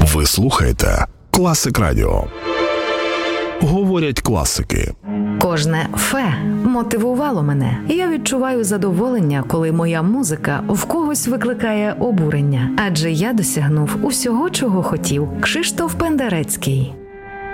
Ви слухаєте Класик Радіо. Говорять класики. Кожне «фе» мотивувало мене. Я відчуваю задоволення, коли моя музика в когось викликає обурення. Адже я досягнув усього, чого хотів. Кшиштоф Пендерецький.